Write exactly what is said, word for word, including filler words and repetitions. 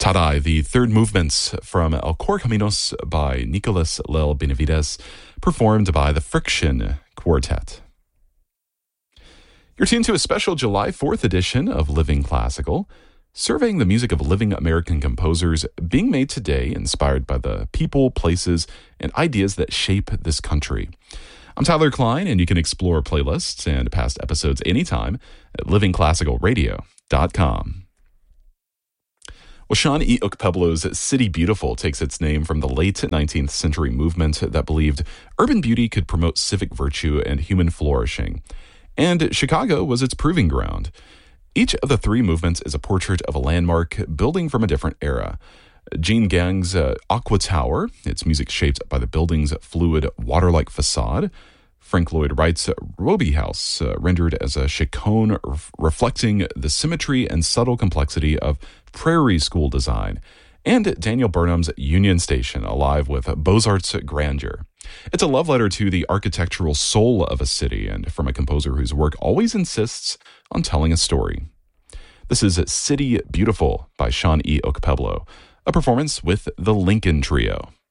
Tadai, the third movement from El Correcaminos by Nicolas Lel Benavides, performed by the Friction Quartet. You're tuned to a special July fourth edition of Living Classical, surveying the music of living American composers being made today, inspired by the people, places, and ideas that shape this country. I'm Tyler Klein, and you can explore playlists and past episodes anytime at living classical radio dot com. Well, Sean E. Okpebhlo's City Beautiful takes its name from the late nineteenth century movement that believed urban beauty could promote civic virtue and human flourishing. And Chicago was its proving ground. Each of the three movements is a portrait of a landmark building from a different era. Jean Gang's uh, Aqua Tower, its music shaped by the building's fluid, water-like facade. Frank Lloyd Wright's Roby House, uh, rendered as a chaconne r- reflecting the symmetry and subtle complexity of prairie school design. And Daniel Burnham's Union Station, alive with Beaux-Arts grandeur. It's a love letter to the architectural soul of a city, and from a composer whose work always insists on telling a story. This is City Beautiful by Sean E. Okpebhlo, a performance with the Lincoln Trio.